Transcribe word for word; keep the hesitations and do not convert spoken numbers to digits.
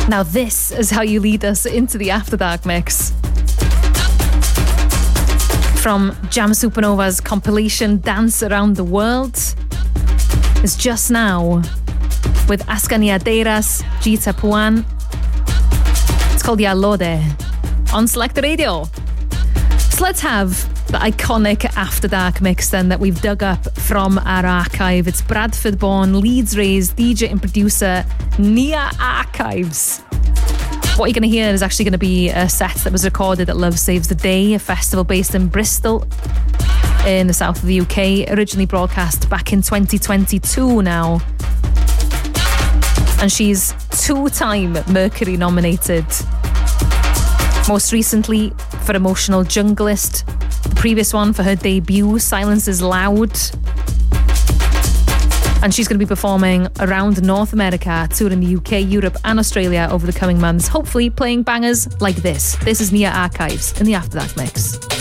Now this is how you lead us into the After Dark mix. From Jam Supernova's compilation Dance Around the World is Just Now with Ascaniaderas, Gita Puan. It's called Ya Lode on Selector Radio. So let's have the iconic After Dark mix then that we've dug up from our archive. It's Bradford-born, Leeds-raised D J and producer Nia Archives. What you're going to hear is actually going to be a set that was recorded at Love Saves the Day, a festival based in Bristol in the south of the U K, originally broadcast back in twenty twenty-two now. And she's two-time Mercury nominated. Most recently for Emotional Junglist, the previous one for her debut, Silence is Loud. And she's going to be performing around North America, touring the U K, Europe and Australia over the coming months, hopefully playing bangers like this. This is Nia Archives in the After Dark mix.